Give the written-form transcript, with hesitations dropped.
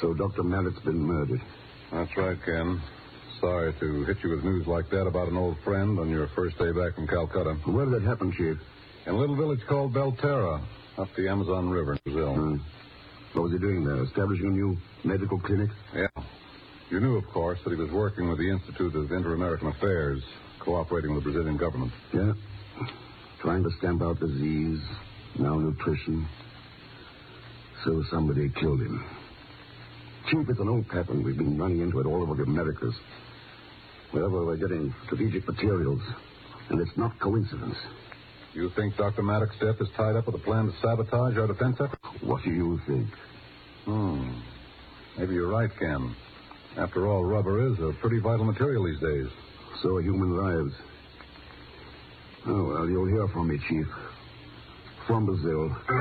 So Dr. Maddox's been murdered. That's right, Ken. Sorry to hit you with news like that about an old friend on your first day back from Calcutta. Where did that happen, Chief? In a little village called Belterra, up the Amazon River in Brazil. What was he doing there? Establishing a new medical clinic? Yeah. You knew, of course, that he was working with the Institute of Inter-American Affairs, cooperating with the Brazilian government. Yeah. Trying to stamp out disease, malnutrition. So somebody killed him. Chief, it's an old pattern. We've been running into it all over the Americas. Wherever we're getting strategic materials. And it's not coincidence. You think Dr. Maddox's death is tied up with a plan to sabotage our defense effort? What do you think? Maybe you're right, Ken. After all, rubber is a pretty vital material these days. So are human lives. Oh, well, you'll hear from me, Chief. From Brazil.